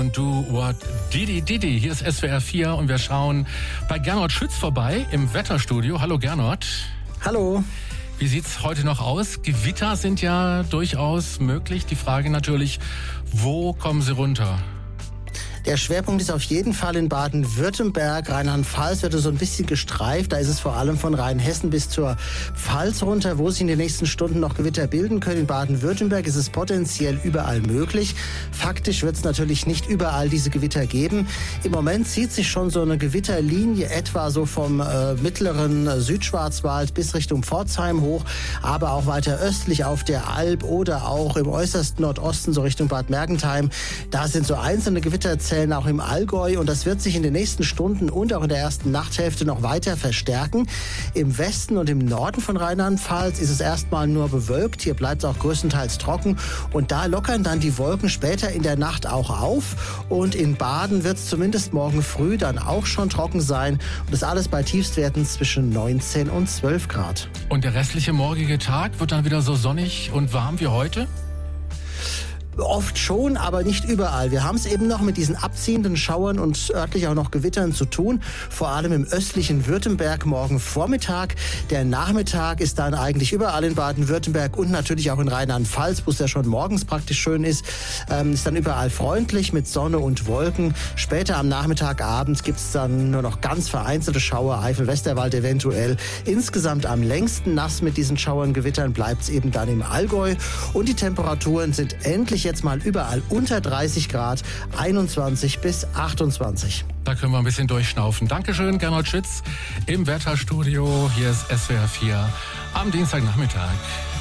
und Do What Didi Didi. Hier ist SWR 4 und wir schauen bei Gernot Schütz vorbei im Wetterstudio. Hallo Gernot. Hallo. Wie sieht's heute noch aus? Gewitter sind ja durchaus möglich. Die Frage natürlich, wo kommen sie runter? Der Schwerpunkt ist auf jeden Fall in Baden-Württemberg. Rheinland-Pfalz wird so ein bisschen gestreift. Da ist es vor allem von Rheinhessen bis zur Pfalz runter, wo sich in den nächsten Stunden noch Gewitter bilden können. In Baden-Württemberg ist es potenziell überall möglich. Faktisch wird es natürlich nicht überall diese Gewitter geben. Im Moment zieht sich schon so eine Gewitterlinie etwa so vom mittleren Südschwarzwald bis Richtung Pforzheim hoch, aber auch weiter östlich auf der Alb oder auch im äußersten Nordosten so Richtung Bad Mergentheim. Da sind so einzelne Gewitterzellen auch im Allgäu und das wird sich in den nächsten Stunden und auch in der ersten Nachthälfte noch weiter verstärken. Im Westen und im Norden von Rheinland-Pfalz ist es erstmal nur bewölkt. Hier bleibt es auch größtenteils trocken und da lockern dann die Wolken später in der Nacht auch auf und in Baden wird es zumindest morgen früh dann auch schon trocken sein und das alles bei Tiefstwerten zwischen 19 und 12 Grad. Und der restliche morgige Tag wird dann wieder so sonnig und warm wie heute? Oft schon, aber nicht überall. Wir haben es eben noch mit diesen abziehenden Schauern und örtlich auch noch Gewittern zu tun. Vor allem im östlichen Württemberg morgen Vormittag. Der Nachmittag ist dann eigentlich überall in Baden-Württemberg und natürlich auch in Rheinland-Pfalz, wo es ja schon morgens praktisch schön ist. Ist dann überall freundlich mit Sonne und Wolken. Später am Nachmittagabend gibt es dann nur noch ganz vereinzelte Schauer, Eifel-Westerwald eventuell. Insgesamt am längsten nass mit diesen Schauern, Gewittern bleibt es eben dann im Allgäu. Und die Temperaturen sind endlich jetzt mal überall unter 30 Grad, 21 bis 28. Da können wir ein bisschen durchschnaufen. Dankeschön, Gernot Schütz im Wetterstudio. Hier ist SWR 4 am Dienstagnachmittag.